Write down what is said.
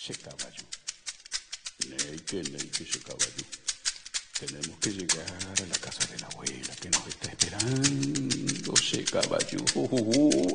Caballo. Neike, Caballo. Tenemos que llegar a la casa de la abuela que nos está esperando, Caballo.